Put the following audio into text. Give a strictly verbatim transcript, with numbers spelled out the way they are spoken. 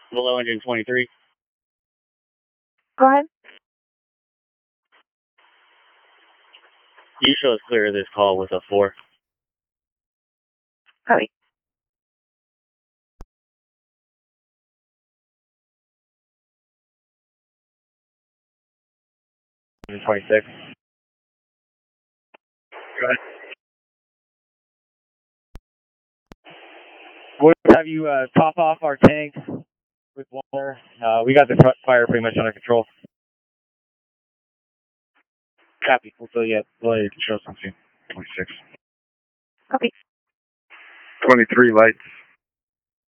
Below engine twenty-three. Go ahead. You show us clear of this call with a four. Copy. Engine twenty-six. Go ahead. We'll have you uh, top off our tank with water. Uh, we got the fire pretty much under control. Copy. We'll fill you up. We'll let you show something. twenty-six. Copy. twenty-three lights.